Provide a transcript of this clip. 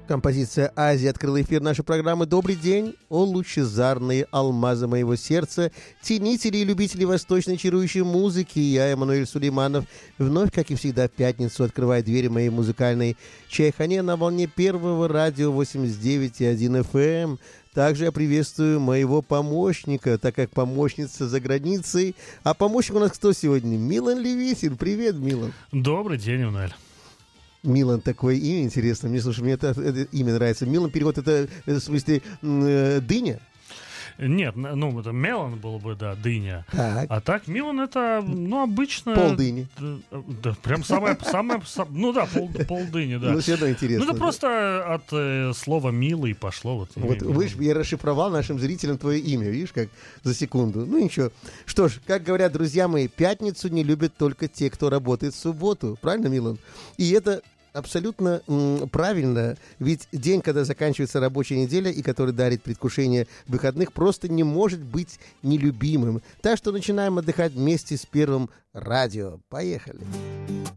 Композиция «Азия» открыла эфир нашей программы «Добрый день». О лучезарные алмазы моего сердца, ценители и любители восточной чарующей музыки. Я, Эммануэль Сулейманов, вновь, как и всегда, в пятницу открываю двери моей музыкальной чайхане на волне первого радио 89,1 FM. Также я приветствую моего помощника, так как помощница за границей. А помощник у нас кто сегодня? Милан Левитин. Привет, Милан. Добрый день, Эммануэль. Милан, такое имя интересно. Мне, слушай, мне это имя нравится. Милан, перевод, это в смысле дыня? Нет, ну, это мелон было бы, да, дыня. Так. А так Милан это, ну, обычно... Полдыни. Да, прям самое, ну да, полдыни, да. Ну, все равно интересно. Ну, это просто от слова «милый» пошло. Вот, видишь, я расшифровал нашим зрителям твое имя, видишь, как за секунду. Ну, ничего. Что ж, как говорят друзья мои, пятницу не любят только те, кто работает в субботу. Правильно, Милан? И это абсолютно правильно, ведь день, когда заканчивается рабочая неделя и который дарит предвкушение выходных, просто не может быть нелюбимым. Так что начинаем отдыхать вместе с первым радио. Поехали!